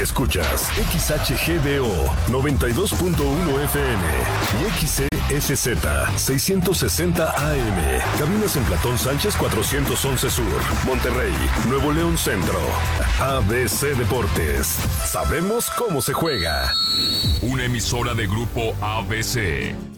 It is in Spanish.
Escuchas XHGDO 92.1 FM y XCSZ 660 AM. Cabinas en Platón Sánchez 411 Sur, Monterrey, Nuevo León Centro. ABC Deportes. Sabemos cómo se juega. Una emisora de Grupo ABC.